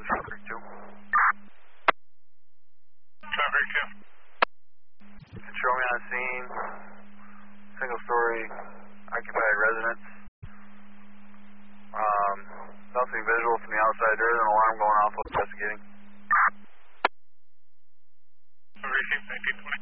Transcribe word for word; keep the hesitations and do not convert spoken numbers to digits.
Traffic Creek two. Traffic two. Show me on scene. Single story, occupied residence. Um, nothing visual from the outside. There is an alarm going off while investigating. Receive nineteen twenty.